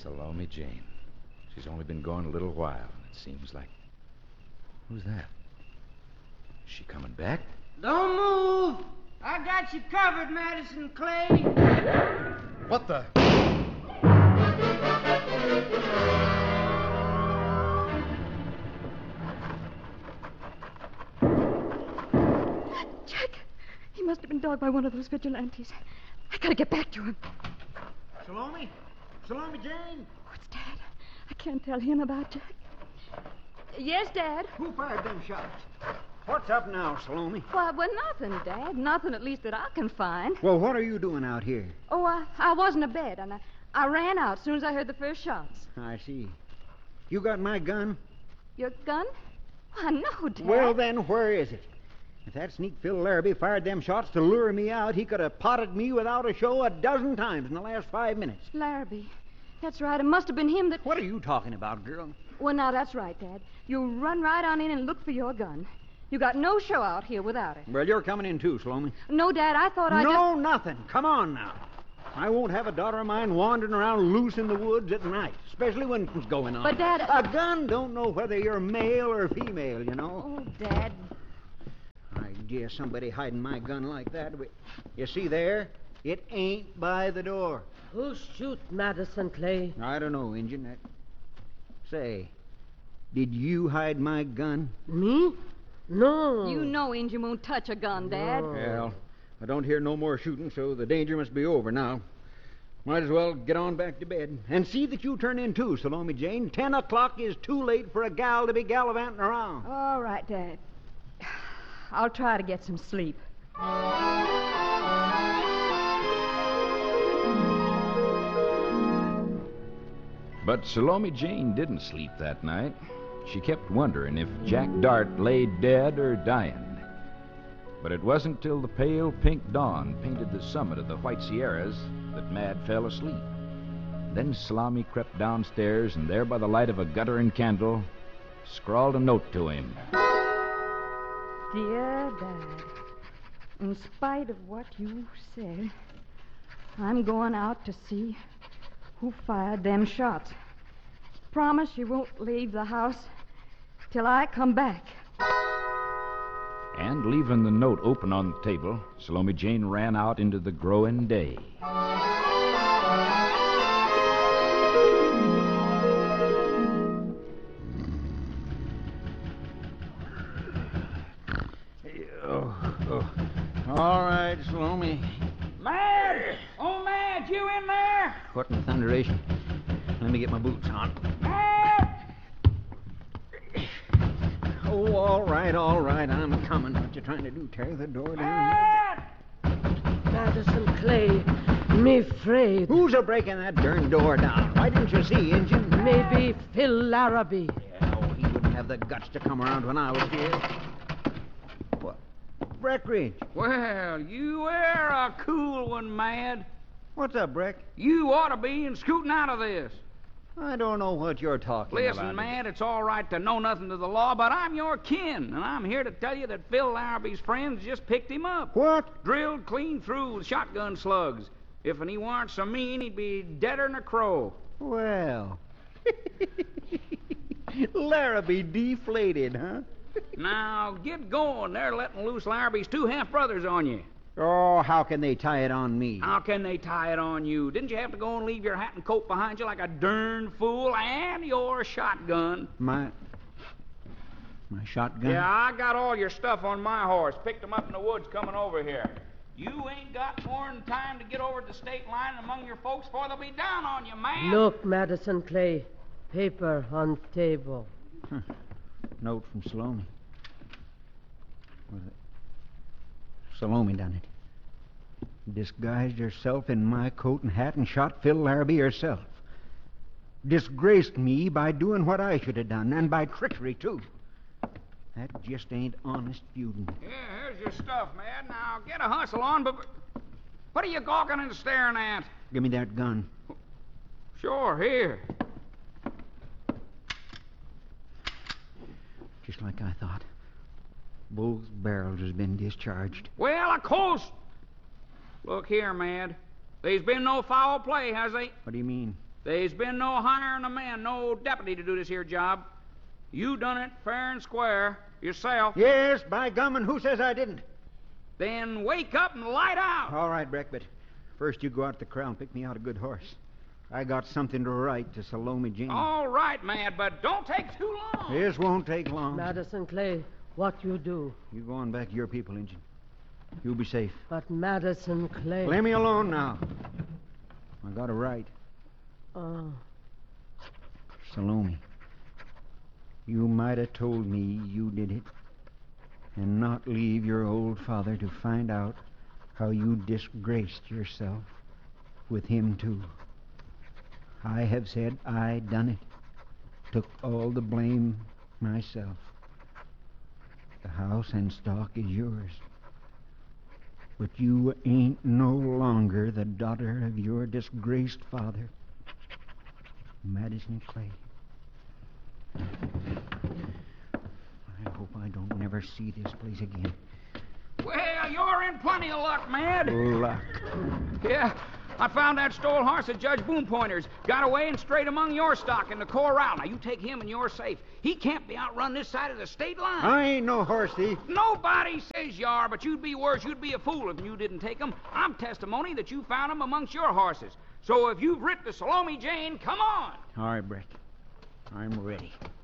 Salome Jane. She's only been gone a little while, and it seems like... Who's that? Is she coming back? Don't move! I got you covered, Madison Clay. What the... Jack, he must have been dogged by one of those vigilantes. I gotta get back to him. Salome? Salome Jane? Oh, it's Dad. I can't tell him about Jack. Yes, Dad. Who fired them shots? What's up now, Salome? Well, nothing, Dad. Nothing, at least, that I can find. Well, what are you doing out here? Oh, I wasn't abed, and I ran out as soon as I heard the first shots. I see. You got my gun? Your gun? Why, no, Dad. Well, then, where is it? If that sneak Phil Larrabee fired them shots to lure me out, he could have potted me without a show 12 times in the last 5 minutes. Larrabee. That's right. It must have been him that... What are you talking about, girl? Well, now, that's right, Dad. You run right on in and look for your gun. You got no show out here without it. Well, you're coming in too, Salome. No, Dad, I thought No, nothing. Come on now. I won't have a daughter of mine wandering around loose in the woods at night, especially when it's going on. But, Dad... A gun don't know whether you're male or female, you know. Oh, Dad... I guess somebody hiding my gun like that. You see there? It ain't by the door. Who shoot Madison Clay? I don't know, Injun. Say, did you hide my gun? Me? No. You know Injun won't touch a gun, Dad. No. Well, I don't hear no more shooting, so the danger must be over now. Might as well get on back to bed. And see that you turn in too, Salome Jane. 10 o'clock is too late for a gal to be gallivanting around. All right, Dad. I'll try to get some sleep. But Salome Jane didn't sleep that night. She kept wondering if Jack Dart lay dead or dying. But it wasn't till the pale pink dawn painted the summit of the White Sierras that Mad fell asleep. Then Salome crept downstairs, and there by the light of a guttering candle scrawled a note to him. Dear Dad, in spite of what you said, I'm going out to see who fired them shots. Promise you won't leave the house till I come back. And leaving the note open on the table, Salome Jane ran out into the growing day. All right, Salome. Mad! Oh, Mad, you in there? What in thunderation? Let me get my boots on. Mad! Oh, all right, I'm coming. What you trying to do, tear the door down? Mad! Madison Clay, me afraid. Who's a breaking that darn door down? Why didn't you see, Injun? Maybe Phil Larrabee. Yeah, oh, he wouldn't have the guts to come around when I was here. What? Breckinridge. Well, you were a cool one, Mad. What's up, Breck? You ought to be scooting out of this. I don't know what you're talking about. Listen, Mad, it's all right to know nothing to the law, but I'm your kin, and I'm here to tell you that Phil Larrabee's friends just picked him up. What? Drilled clean through with shotgun slugs. If he weren't so mean, he'd be deader than a crow. Well. Larrabee deflated, huh? Now, get going. They're letting loose Larrabee's 2 half-brothers on you. Oh, how can they tie it on me? How can they tie it on you? Didn't you have to go and leave your hat and coat behind you like a darn fool and your shotgun? My shotgun? Yeah, I got all your stuff on my horse. Picked them up in the woods coming over here. You ain't got more than time to get over to the state line among your folks before they'll be down on you, man. Look, Madison Clay. Paper on table. Note from Salome. Salome done it. Disguised herself in my coat and hat and shot Phil Larrabee herself. Disgraced me by doing what I should have done, and by trickery, too. That just ain't honest feuding. Yeah, here's your stuff, man. Now, get a hustle on, but what are you gawking and staring at? Give me that gun. Sure, here. Just like I thought. Both barrels has been discharged. Well, of course. Look here, Mad. There's been no foul play, has they? What do you mean? There's been no hiring a man, no deputy to do this here job. You done it fair and square yourself. Yes, by gum, and who says I didn't? Then wake up and light out. All right, Breck, but first you go out to the corral and pick me out a good horse. I got something to write to Salome Jane. All right, man, but don't take too long. This won't take long. Madison Clay, what you do? You go on back to your people, Injun. You'll be safe. But Madison Clay... Leave me alone now. I got to write. Salome, you might have told me you did it and not leave your old father to find out how you disgraced yourself with him, too. I have said I done it. Took all the blame myself. The house and stock is yours. But you ain't no longer the daughter of your disgraced father, Madison Clay. I hope I don't never see this place again. Well, you're in plenty of luck, man. Luck. Yeah, I found that stolen horse at Judge Boone Pointer's. Got away and straight among your stock in the corral. Now, you take him and you're safe. He can't be outrun this side of the state line. I ain't no horse thief. Nobody says you are, but you'd be worse. You'd be a fool if you didn't take him. I'm testimony that you found him amongst your horses. So if you've writ to Salome Jane, come on. All right, Breck. I'm ready.